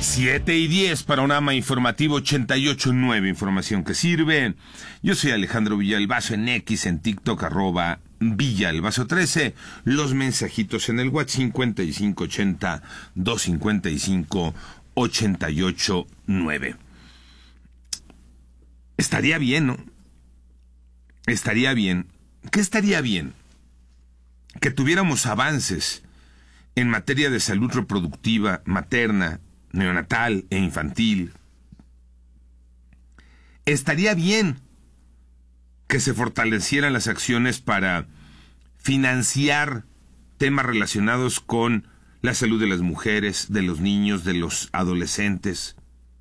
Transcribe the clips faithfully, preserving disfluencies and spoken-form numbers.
siete y diez, panorama informativo ochenta y ocho punto nueve, información que sirve. Yo soy Alejandro Villalbazo en X, en TikTok, arroba Villalbazo trece. Los mensajitos en el WhatsApp cincuenta y cinco ochenta, doscientos cincuenta y cinco, ochenta y ocho nueve. Estaría bien, ¿no? Estaría bien. ¿Qué estaría bien? Que tuviéramos avances en materia de salud reproductiva, materna, neonatal e infantil. Estaría bien que se fortalecieran las acciones para financiar temas relacionados con la salud de las mujeres, de los niños, de los adolescentes.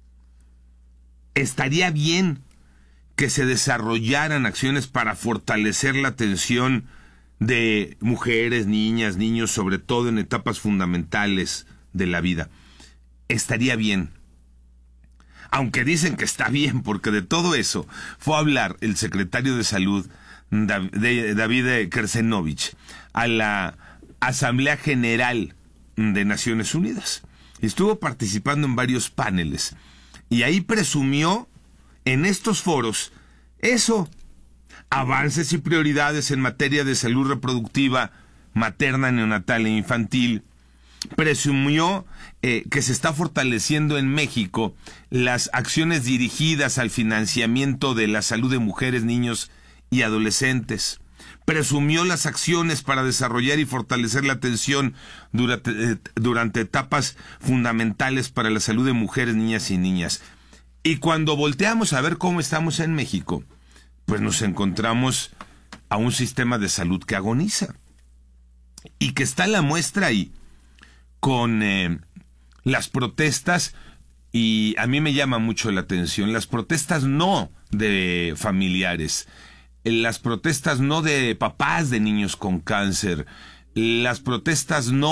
Estaría bien que se desarrollaran acciones para fortalecer la atención de mujeres, niñas, niños, sobre todo en etapas fundamentales de la vida. Estaría bien. Aunque dicen que está bien, porque de todo eso fue a hablar el secretario de Salud, David Krecenovich, a la Asamblea General de Naciones Unidas. Estuvo participando en varios paneles y ahí presumió en estos foros eso: avances y prioridades en materia de salud reproductiva, materna, neonatal e infantil. Presumió eh, que se está fortaleciendo en México las acciones dirigidas al financiamiento de la salud de mujeres, niños y adolescentes. Presumió las acciones para desarrollar y fortalecer la atención durante, eh, durante etapas fundamentales para la salud de mujeres, niñas y niñas. Y cuando volteamos a ver cómo estamos en México, pues nos encontramos a un sistema de salud que agoniza y que está la muestra ahí con eh, las protestas. Y a mí me llama mucho la atención las protestas no de familiares, las protestas no de papás de niños con cáncer, las protestas no